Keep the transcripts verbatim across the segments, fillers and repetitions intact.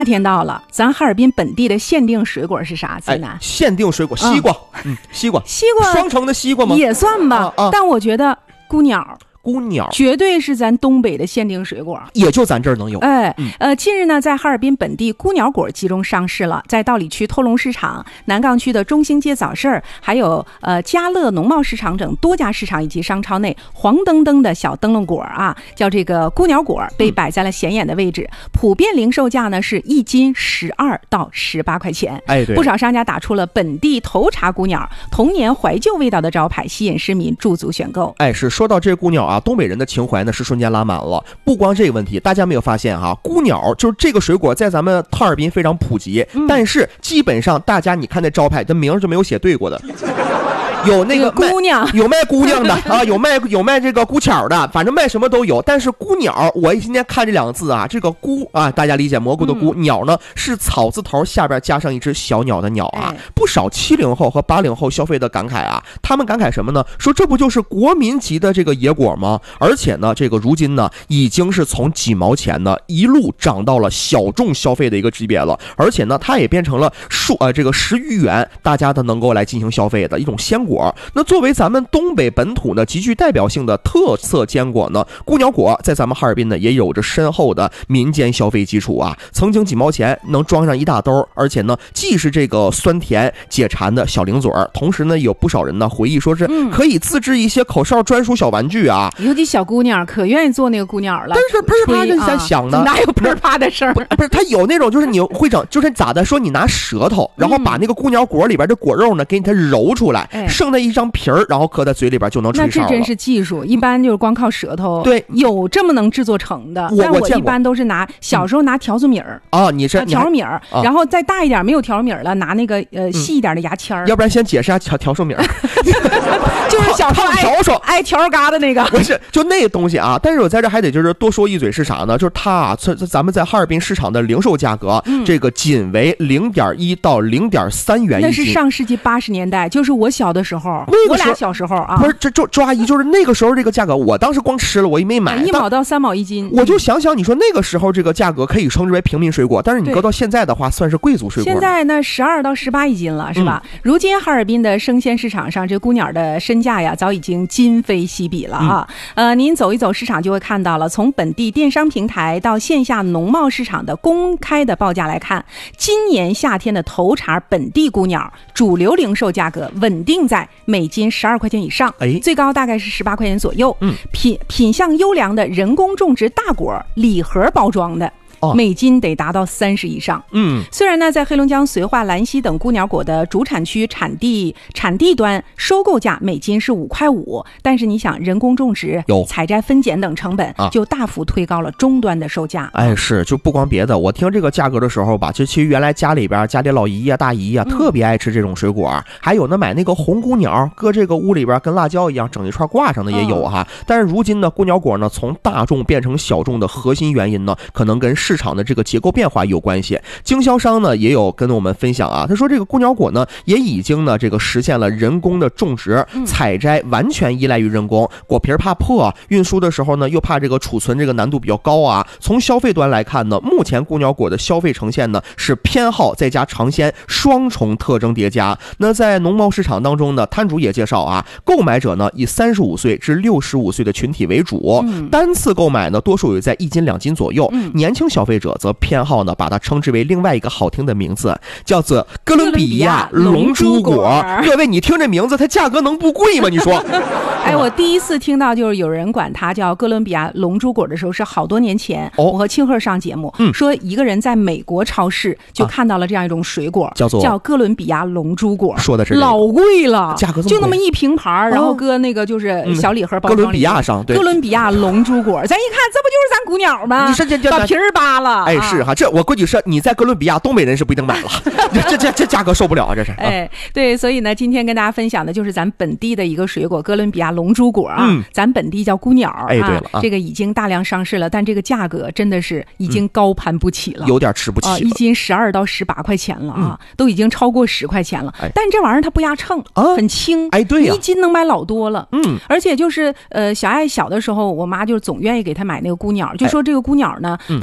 夏天到了，咱哈尔滨本地的限定水果是啥？济南、哎、 限定水果西瓜，嗯，嗯西瓜， 西瓜， 双城的西瓜吗？ 也算吧，啊啊、但我觉得姑鸟。 姑鸟绝对是咱东北的限定水果， 也就咱这儿能有。 哎，嗯、呃，近日呢，在哈尔滨本地姑鸟果集中上市了，在道里区透龙市场、南岗区的中兴街早市，还有呃嘉乐农贸市场等多家市场以及商超内，黄澄澄的小灯笼果啊，叫这个姑鸟果，被摆在了显眼的位置。嗯、普遍零售价呢是一斤十二到十八块钱。 哎，对， 不少商家打出了本地头茬姑鸟、童年怀旧味道的招牌，吸引市民驻足选购。 哎，是说到这姑鸟啊，东北人的情怀呢是瞬间拉满了。不光这个问题，大家没有发现哈、啊，姑鸟就是这个水果在咱们哈尔滨非常普及，嗯、但是基本上大家你看那招牌，这名就没有写对过的。有那个姑娘， 有卖姑娘的啊，有卖有卖这个姑巧的，反正卖什么都有。但是姑鸟，我今天看这两个字啊，这个姑啊，大家理解蘑菇的菇，嗯、鸟呢是草字头下边加上一只小鸟的鸟啊。哎、不少七零后和八零后消费的感慨啊，他们感慨什么呢？说这不就是国民级的这个野果吗？而且呢，这个如今呢，已经是从几毛钱呢一路涨到了小众消费的一个级别了。而且呢，它也变成了数呃这个十余元，大家的能够来进行消费的一种鲜果。那作为咱们东北本土呢极具代表性的特色坚果呢，姑鸟果在咱们哈尔滨呢也有着深厚的民间消费基础啊。曾经几毛钱能装上一大兜，而且呢既是这个酸甜解馋的小零嘴儿，同时呢有不少人呢回忆说是可以自制一些口哨专属小玩具啊。 尤其小姑娘可愿意做那个姑鸟了， 但是喷啪就在想呢、 啊，哪有喷啪的事儿？ 不是，它有那种就是你会整，就是咋的说，你拿舌头，然后把那个姑鸟果里边的果肉呢给它揉出来。哎，剩那一张皮儿，然后搁在嘴里边就能吹哨了。 那这真是技术，一般就是光靠舌头。 对， 有这么能制作成的，但我一般都是拿小时候拿条子米儿、 嗯、啊，你是条米儿，啊、然后再大一点没有条米儿了，拿那个呃细一点的牙签儿、 嗯。要不然先解释下条条数米儿， 就是小时候爱条爱条疙瘩那个。 不是，就那东西啊。但是我在这还得就是多说一嘴是啥呢？就是它啊，咱们在哈尔滨市场的零售价格，嗯、这个仅为零点一到零点三元一斤。 那是上世纪八十年代，就是我小的时候。 那个我俩小时候啊， 不是这周周阿姨，就是那个时候这个价格，我当时光吃了，我也没买， 一毛到三毛一斤。 我就想想，你说那个时候这个价格可以称之为平民水果，但是你搁到现在的话，算是贵族水果。 现在那十二到十八一斤了，是吧？嗯、如今哈尔滨的生鲜市场上，这姑鸟的身价呀，早已经今非昔比了啊。嗯、呃，您走一走市场就会看到了，从本地电商平台到线下农贸市场的公开的报价来看，今年夏天的头茬本地姑鸟主流零售价格稳定在每斤十二块钱以上，哎，最高大概是十八块钱左右。嗯，品品相优良的人工种植大果礼盒包装的。哦、每斤得达到三十以上。嗯，虽然呢，在黑龙江绥化、兰溪等姑鸟果的主产区产地产地端收购价每斤是五块五，但是你想，人工种植、采摘、分拣等成本，就大幅推高了终端的售价。啊、 哎，是，就不光别的，我听这个价格的时候吧，就其实原来家里边家里老姨呀、大姨呀、嗯、特别爱吃这种水果，还有呢买那个红姑鸟，搁这个屋里边跟辣椒一样整一串挂上的也有哈。嗯、但是如今呢，姑鸟果呢从大众变成小众的核心原因呢，可能跟市场的这个结构变化有关系。经销商呢也有跟我们分享啊，他说这个姑鸟果呢也已经呢这个实现了人工的种植、采摘完全依赖于人工，果皮怕破，运输的时候呢又怕这个储存这个难度比较高啊。从消费端来看呢，目前姑鸟果的消费呈现呢是偏好再加尝鲜双重特征叠加。那在农贸市场当中呢，摊主也介绍啊，购买者呢以三十五岁至六十五岁的群体为主，单次购买呢多数有在一斤两斤左右，年轻消费者则偏好呢把它称之为另外一个好听的名字，叫做哥伦比亚龙珠果。各位，你听这名字，它价格能不贵吗？你说？ 哎，我第一次听到就是有人管它叫哥伦比亚龙珠果的时候，是好多年前，哦、我和庆贺上节目、嗯、说一个人在美国超市就看到了这样一种水果，啊、叫做叫哥伦比亚龙珠果， 说的是、这个、 老贵了， 价格这么贵， 就那么一瓶牌，然后搁那个就是小礼盒包装里、 嗯、哥伦比亚上，对， 哥伦比亚龙珠果，咱一看这不就是咱姑鸟吗？ 你是这把皮儿扒了， 哎，是哈，这我估计是你在哥伦比亚东北人是不一定买了，这这这价格受不了啊，这是。 哎，对，所以呢，今天跟大家分享的就是咱本地的一个水果，哥伦比亚龙珠果啊，嗯、咱本地叫姑鸟， 哎，对了、啊， 这个已经大量上市了，但这个价格真的是已经高攀不起了， 嗯、有点吃不起了、 啊，一斤十二到十八块钱了啊，嗯、都已经超过十块钱了。哎、但这玩意儿它不压秤，啊、很轻， 哎，对呀、啊， 一斤能买老多了， 嗯， 而且就是呃，小爱小的时候，我妈就总愿意给她买那个姑鸟，就说这个姑鸟呢，哎、它。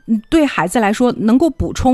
对孩子来说能够补充